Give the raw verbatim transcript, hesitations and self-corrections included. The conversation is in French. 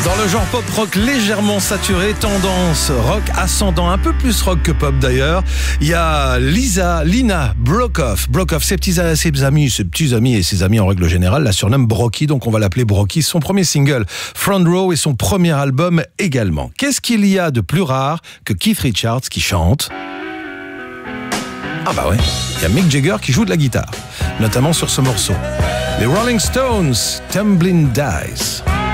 Dans le genre pop-rock légèrement saturé, tendance rock ascendant, un peu plus rock que pop d'ailleurs, il y a Lisa, Lina Brockhoff. Brockhoff, ses petits, ses amis, ses petits amis et ses amis en règle générale la surnomment Brocky, donc on va l'appeler Brocky. Son premier single, Front Row, et son premier album également. Qu'est-ce qu'il y a de plus rare que Keith Richards qui chante ? Ah bah ouais, il y a Mick Jagger qui joue de la guitare, notamment sur ce morceau. Les Rolling Stones, Tumbling Dice.